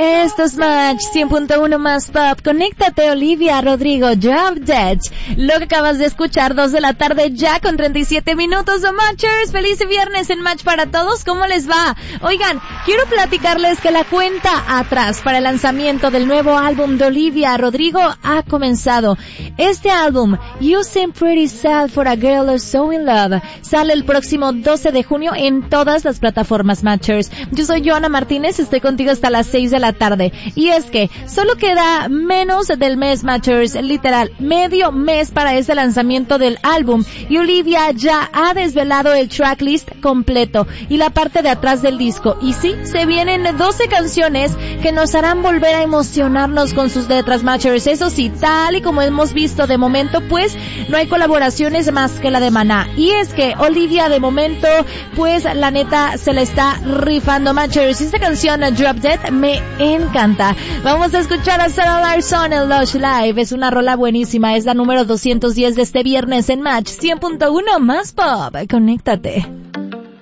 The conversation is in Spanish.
Esto es Match 100.1 más pop. Conéctate, Olivia Rodrigo, Drop Dead. Lo que acabas de escuchar, 2 de la tarde ya con 37 minutos de Matchers. Feliz viernes en Match para todos. ¿Cómo les va? Oigan, quiero platicarles que la cuenta atrás para el lanzamiento del nuevo álbum de Olivia Rodrigo ha comenzado. Este álbum, You Seem Pretty Sad for a Girl Who's So in Love, sale el próximo 12 de junio en todas las plataformas Matchers. Yo soy Joana Martínez, estoy contigo hasta las 6 de la tarde. Y es que solo queda menos del mes Matchers, literal, medio mes para este lanzamiento del álbum. Y Olivia ya ha desvelado el tracklist completo y la parte de atrás del disco. Y sí, se vienen 12 canciones que nos harán volver a emocionarnos con sus letras Matchers. Eso sí, tal y como hemos visto de momento, pues no hay colaboraciones más que la de Maná. Y es que Olivia de momento, pues la neta se la está rifando Matchers. Esta canción Drop Dead me encanta. Vamos a escuchar a Sarah Larsson en Lush Live. Es una rola buenísima. Es la número 210 de este viernes en Match 100.1 más pop. Conéctate.